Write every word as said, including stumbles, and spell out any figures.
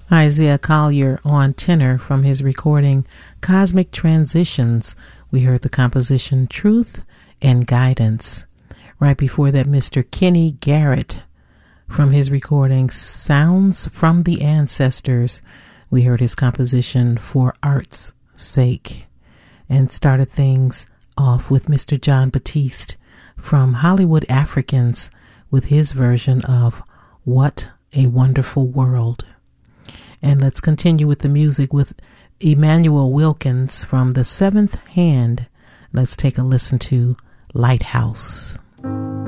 Isaiah Collier on tenor from his recording Cosmic Transitions. We heard the composition Truth and Guidance. Right before that, Mister Kenny Garrett from his recording Sounds from the Ancestors. We heard his composition For Art's Sake. And started things off with Mister John Batiste from Hollywood Africans with his version of What a Wonderful World. And let's continue with the music with Emmanuel Wilkins from The Seventh Hand. Let's take a listen to Lighthouse.